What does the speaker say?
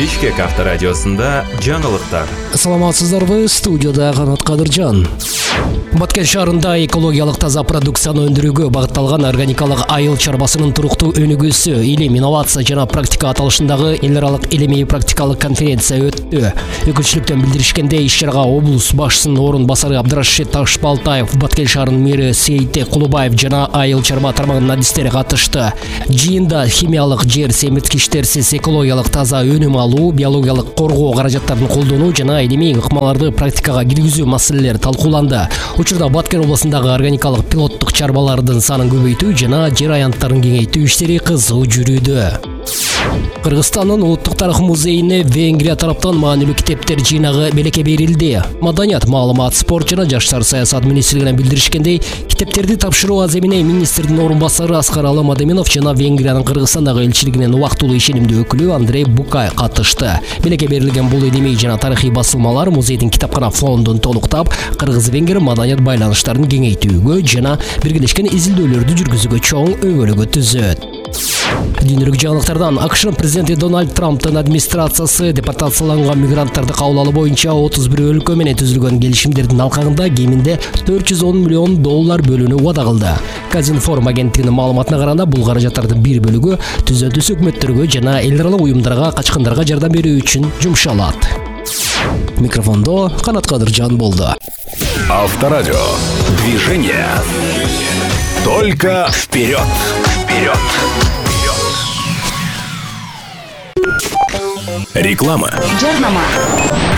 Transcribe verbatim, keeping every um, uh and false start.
Бишкек авторадиосында жаңылыктар. Саламатсыздарбы, студияда Канат Кадыржан. Баткен шаарында экологиялык таза продукцияны өндүрүүгө багытталган органикалык айыл чарбасынын туруктуу өнүгүүсү илим, инновация жана практика аталышындагы эл аралык илимий практикалык конференция өттү. Өкүлчүлүктөн билдиришкендей, иш-чарага облус башчысынын орун басары Абдрашид Ташбалтаев, Баткен шаарынын мэри Сейте Кулубаев жана айыл чарба тармагынын адистери катышты. Жыйында химиялык жер семирткичтерсиз экологиялык таза өнүм алуу, биологиялык коргоо каражаттарын колдонуу жана илимий ыкмаларды практикага киргизүү маселелери талкууланды. Учурда Баткен областындагы органикалык пилоттук чарбалардын санын көбөйтүү жана жер аянттарын кеңейтүү иштери кызуу жүрүүдө. Кыргызстандын улуттук тарых музейине Венгрия тараптан маанилүү китептер жыйнагы белекке берилди. Маданият, маалымат, спорт жана жаштар саясат министрлигинен билдиришкендей, китептерди тапшыруу аземине министрдин орун басары Аскар Аламадеминов жана Венгриянын Кыргызстандагы элчилигинин убактылуу ишенимдүү өкүлү Андрей Букай катышты. Белекке берилген бул илимий жана тарыхый басылмалар музейдин китапкана фондун толуктап, кыргыз-венгер маданият байланыштарын кеңейтүүгө жана биргелешкен изилдөөлөрдү жүргүзүүгө чоң өбөлгө түзөт. Дүйнөлүк жаңылыктардан АКШ президенти Дональд Трамптын администрациясы депортацияланган мигранттарды кабыл алуу боюнча отуз бир өлкө менен түзүлгөн келишимдердин алкагында кеминде төрт жүз он миллион доллар бөлүүнү убада кылды. Казинформ агенттигинин маалыматына караганда, бул каражаттардын бир бөлүгү түзөтүс өкмөттөргө жана эл аралык уюмдарга качкындарга жардам берүү үчүн жумшалат. Микрофондо Канат Кадыржан болду. Авторадио. Движение. Только вперед. Вперед. Реклама. Жарнама.